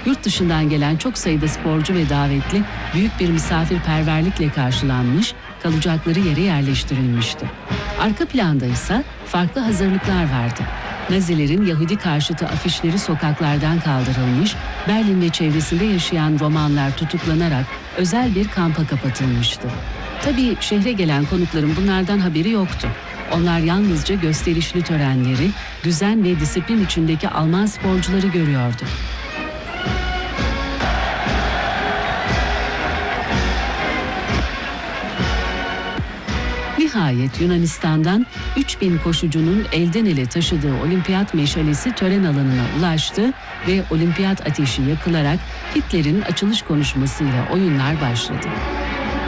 Yurt dışından gelen çok sayıda sporcu ve davetli büyük bir misafirperverlikle karşılanmış, kalacakları yere yerleştirilmişti. Arka planda ise farklı hazırlıklar vardı. Nazilerin Yahudi karşıtı afişleri sokaklardan kaldırılmış, Berlin ve çevresinde yaşayan Romanlar tutuklanarak özel bir kampa kapatılmıştı. Tabii şehre gelen konukların bunlardan haberi yoktu. Onlar yalnızca gösterişli törenleri, düzen ve disiplin içindeki Alman sporcuları görüyordu. Nihayet Yunanistan'dan 3000 koşucunun elden ele taşıdığı olimpiyat meşalesi tören alanına ulaştı ve olimpiyat ateşi yakılarak Hitler'in açılış konuşmasıyla oyunlar başladı.